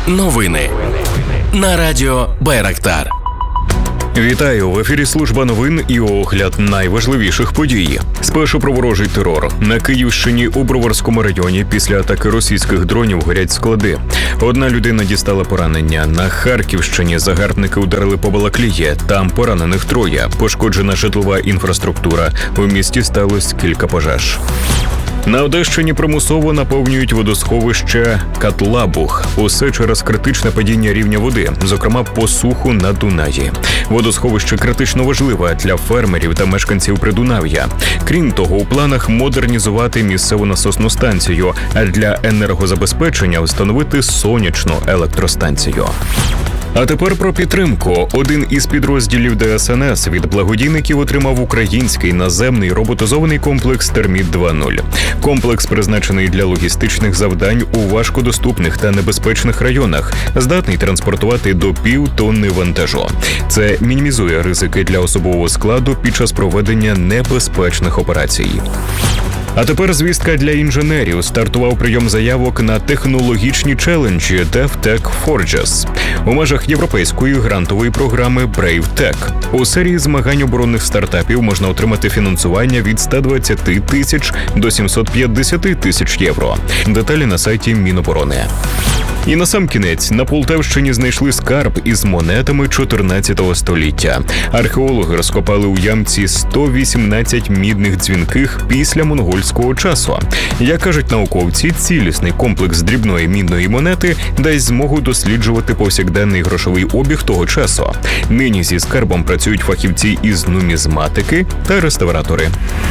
Новини на радіо Байрактар. Вітаю! В ефірі служба новин і огляд найважливіших подій. Спершу про ворожий терор. На Київщині у Броварському районі після атаки російських дронів горять склади. Одна людина дістала поранення. На Харківщині загарбники ударили по Балаклії. Там поранених 3. Пошкоджена житлова інфраструктура. У місті сталося кілька пожеж. На Одещині примусово наповнюють водосховище Катлабуг. Усе через критичне падіння рівня води, зокрема посуху на Дунаї. Водосховище критично важливе для фермерів та мешканців Придунав'я. Крім того, у планах модернізувати місцеву насосну станцію, а для енергозабезпечення встановити сонячну електростанцію. А тепер про підтримку. Один із підрозділів ДСНС від благодійників отримав український наземний роботизований комплекс «Терміт 2.0». Комплекс призначений для логістичних завдань у важкодоступних та небезпечних районах, здатний транспортувати до 1,5 тонни вантажу. Це мінімізує ризики для особового складу під час проведення небезпечних операцій. А тепер звістка для інженерів. Стартував прийом заявок на технологічні челенджі DevTech Forges у межах європейської грантової програми Brave Tech. У серії змагань оборонних стартапів можна отримати фінансування від 120 тисяч до 750 тисяч євро. Деталі на сайті Міноборони. І насамкінець, на Полтавщині знайшли скарб із монетами 14 століття. Археологи розкопали у ямці 118 мідних дзвінких після монгольського часу. Як кажуть науковці, цілісний комплекс дрібної мідної монети дасть змогу досліджувати повсякденний грошовий обіг того часу. Нині зі скарбом працюють фахівці із нумізматики та реставратори.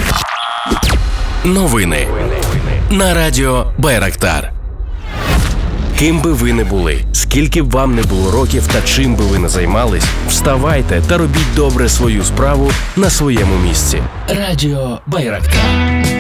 Новини на радіо Байрактар. Ким би ви не були, скільки б вам не було років та чим би ви не займались, вставайте та робіть добре свою справу на своєму місці. Радіо Байрактар.